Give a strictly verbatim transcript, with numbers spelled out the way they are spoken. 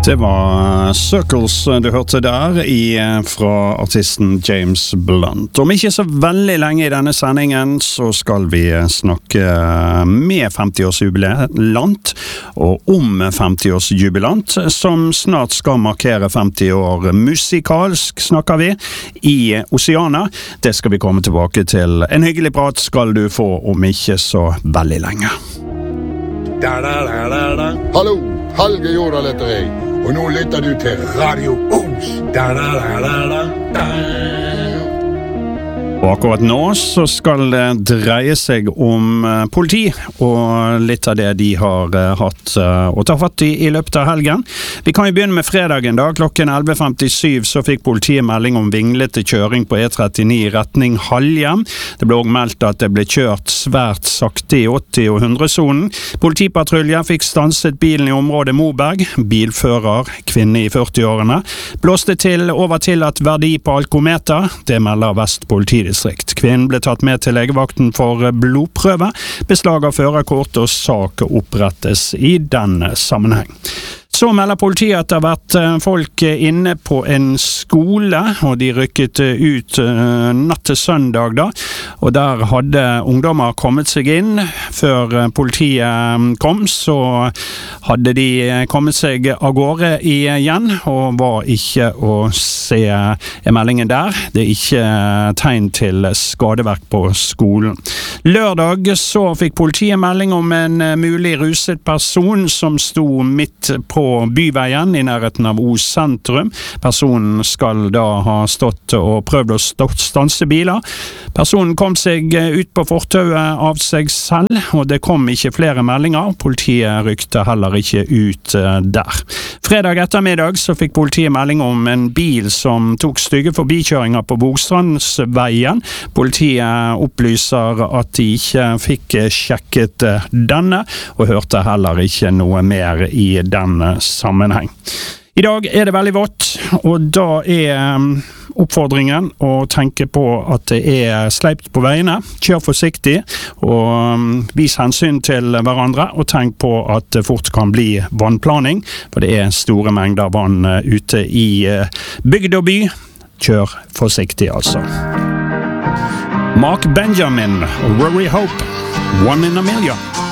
Det var Circles du hørte der i, fra artisten James Blunt. Om ikke så veldig lenge i denne sendingen så skal vi snakke med femti-årsjubilant og om femti-årsjubilant som snart skal markere femti år musikalsk, snakker vi, i Oceana. Det skal vi komme tilbake til. En hyggelig prat skal du få om ikke så veldig lenge. Da, da, da, da, da. Hallo, Helge Jordal heter jeg. Og nå lytter du til Radio Os. Da, da, da, da, da, da. Og akkurat nå så skal det dreie seg om politi, og litt av det de har hatt å ta fatt i i løpet av helgen. Vi kan jo begynne med fredagen da. Klokken elleve femtisju så fikk politiet melding om vinglete kjøring på E trettini i retning Halhjem. Det ble også meldt at det ble kjørt svært sakte i åtti- og hundre-sonen. Politipatruljen fikk stanset bilen i området Moberg. Bilfører, kvinne i førti-årene, blåste til over til at verdi på alkometer. Det melder Vest politidistrikt. Kvinnen ble tatt med til legevakten for blodprøve. Beslag av førerkort og sak opprettes i denne sammenheng. Så melder politiet at det har vært folk inne på en skole, og de rykket ut natt til søndag da, og der hadde ungdommer kommet seg inn. Før politiet kom, så hadde de kommet seg av gårde igjen, og var ikke å se i meldingen der. Det er ikke tegn til skadeverk på skolen. Lørdag så fikk politiet melding om en mulig ruset person som sto midt på byveien i nærheten av Os sentrum. Personen skal da ha stått og prøvd å stanse biler. Personen kom seg ut på fortauet av seg selv, og det kom ikke flere meldinger. Politiet rykte heller ikke ut der. Fredag ettermiddag så fikk politiet melding om en bil som tok stygge forbikjøringer på Bogstrandsveien. Politiet opplyser at de ikke fikk sjekket denne, og hørte heller ikke noe mer i denne sammenheng. I dag er det veldig vått, og da er oppfordringen å tenke på at det er sleipt på veiene. Kjør forsiktig, og vis hensyn til hverandre, og tenk på at det fort kan bli vannplaning, for det er store mengder vann ute i bygd og by. Kjør forsiktig altså. Mark Benjamin og Rory Hope, One in a Million.